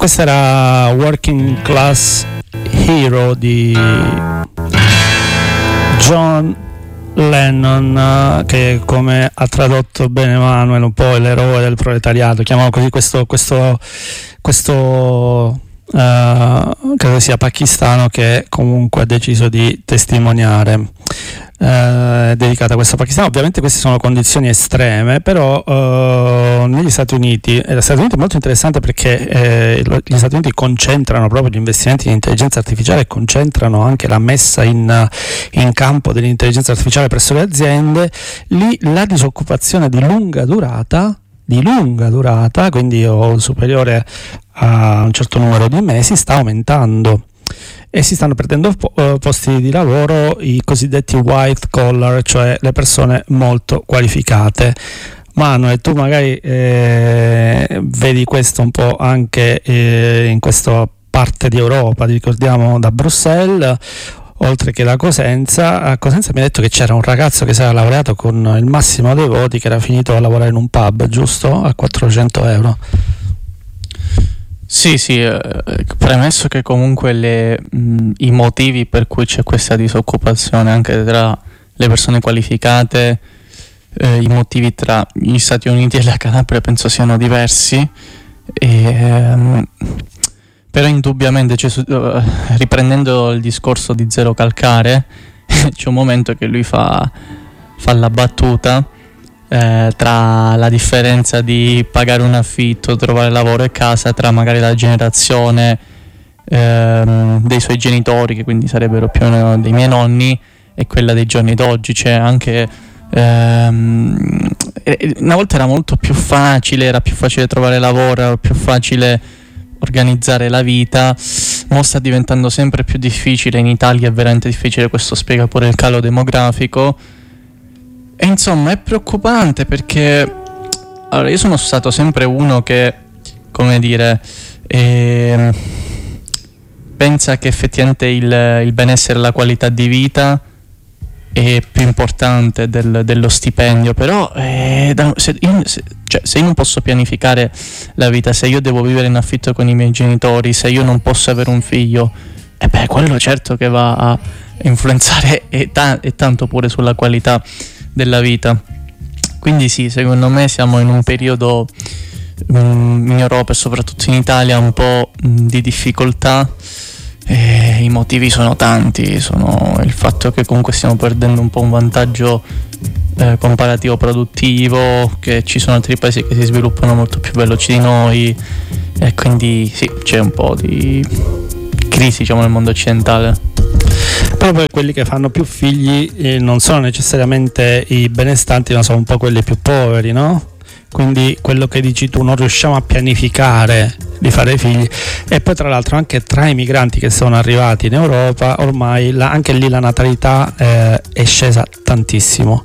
Questa era Working Class Hero di John Lennon, che come ha tradotto bene Manuel, un po' l'eroe del proletariato, chiamavo così questo credo sia pakistano, che comunque ha deciso di testimoniare, dedicata a questo pakistano. Ovviamente queste sono condizioni estreme, però negli Stati Uniti, e gli Stati Uniti è molto interessante perché gli Stati Uniti concentrano proprio gli investimenti in intelligenza artificiale e concentrano anche la messa in campo dell'intelligenza artificiale presso le aziende. Lì la disoccupazione di lunga durata, quindi superiore a un certo numero di mesi, sta aumentando e si stanno perdendo posti di lavoro i cosiddetti white collar, cioè le persone molto qualificate. Manuel, tu magari vedi questo un po' anche in questa parte di Europa, ricordiamo da Bruxelles, oltre che da Cosenza. A Cosenza mi ha detto che c'era un ragazzo che si era laureato con il massimo dei voti, che era finito a lavorare in un pub, giusto? A 400 euro. Sì, premesso che comunque i motivi per cui c'è questa disoccupazione anche tra le persone qualificate, i motivi tra gli Stati Uniti e la Calabria penso siano diversi, però indubbiamente riprendendo il discorso di Zero Calcare c'è un momento che lui fa la battuta tra la differenza di pagare un affitto, trovare lavoro e casa, tra magari la generazione dei suoi genitori, che quindi sarebbero più o meno dei miei nonni, e quella dei giorni d'oggi. C'è anche una volta era molto più facile, era più facile trovare lavoro, era più facile organizzare la vita. Mo sta diventando sempre più difficile, in Italia è veramente difficile, questo spiega pure il calo demografico. E insomma è preoccupante perché allora io sono stato sempre uno che, come dire, pensa che effettivamente il benessere e la qualità di vita è più importante dello stipendio, però se io non posso pianificare la vita, se io devo vivere in affitto con i miei genitori, se io non posso avere un figlio, quello certo che va a influenzare e tanto pure sulla qualità della vita. Quindi sì, secondo me siamo in un periodo in Europa e soprattutto in Italia un po' di difficoltà. I motivi sono tanti, sono il fatto che comunque stiamo perdendo un po' un vantaggio comparativo produttivo, che ci sono altri paesi che si sviluppano molto più veloci di noi, e quindi sì, c'è un po' di crisi, diciamo, nel mondo occidentale. Però poi quelli che fanno più figli non sono necessariamente i benestanti, ma sono un po' quelli più poveri, no? Quindi quello che dici tu, non riusciamo a pianificare di fare figli. E poi tra l'altro anche tra i migranti che sono arrivati in Europa ormai anche lì la natalità è scesa tantissimo.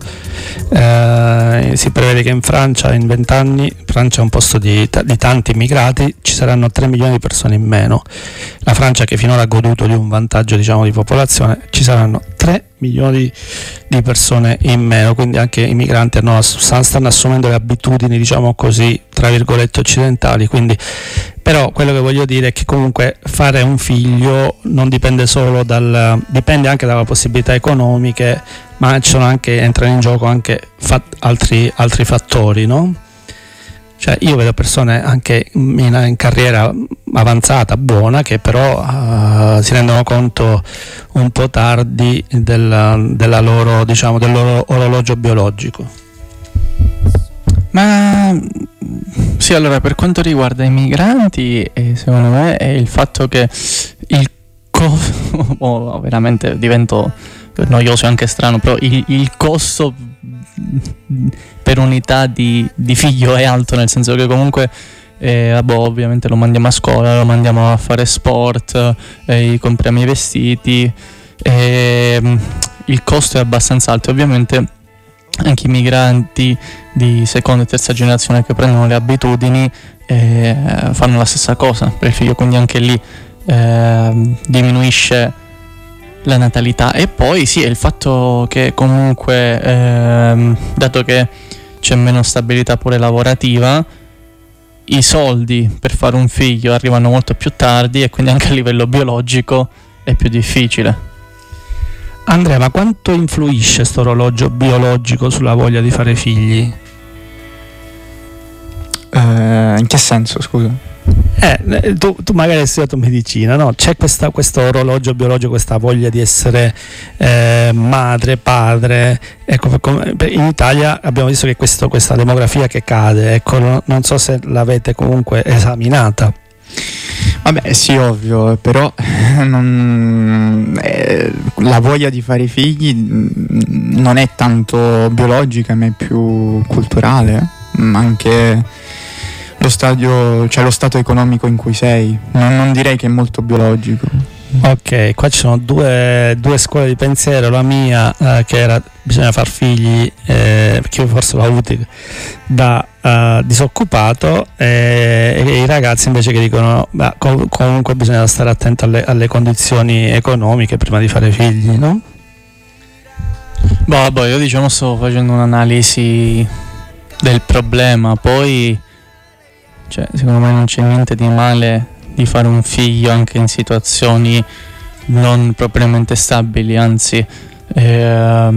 Si prevede che in Francia in 20 anni, Francia è un posto di tanti immigrati, ci saranno 3 milioni di persone in meno. La Francia, che finora ha goduto di un vantaggio, diciamo, di popolazione, ci saranno 3 milioni di persone in meno, quindi anche i migranti stanno assumendo le abitudini, diciamo così, tra virgolette occidentali. Quindi, però quello che voglio dire è che comunque fare un figlio non dipende solo dipende anche dalla possibilità economiche, ma entrano in gioco anche altri fattori, no? Cioè io vedo persone anche in carriera avanzata, buona, che però si rendono conto un po' tardi della loro, diciamo, del loro orologio biologico. Ma sì, allora, per quanto riguarda i migranti, secondo me è il fatto che veramente divento noioso e anche strano, però il costo per unità di figlio è alto, nel senso che comunque ovviamente lo mandiamo a scuola, lo mandiamo a fare sport, gli compriamo i vestiti, il costo è abbastanza alto. Ovviamente anche i migranti di seconda e terza generazione che prendono le abitudini fanno la stessa cosa per il figlio, quindi anche lì diminuisce la natalità. E poi sì, è il fatto che comunque dato che c'è meno stabilità pure lavorativa, i soldi per fare un figlio arrivano molto più tardi e quindi anche a livello biologico è più difficile. Andrea, ma quanto influisce sto orologio biologico sulla voglia di fare figli? In che senso, scusa? Tu magari hai studiato medicina, no? C'è questo orologio biologico, questa voglia di essere madre, padre. Ecco, in Italia abbiamo visto che questa demografia che cade, ecco, non so se l'avete comunque esaminata. Vabbè, sì, ovvio, però la voglia di fare figli non è tanto biologica, ma è più culturale, anche lo stato economico in cui sei. Non direi che è molto biologico. Ok, qua ci sono due scuole di pensiero, la mia che era bisogna far figli, perché io forse l'ho avuto da disoccupato, e i ragazzi invece che dicono comunque bisogna stare attento alle condizioni economiche prima di fare figli, no? Boh, io diciamo sto facendo un'analisi del problema, poi secondo me non c'è niente di male di fare un figlio anche in situazioni non propriamente stabili, anzi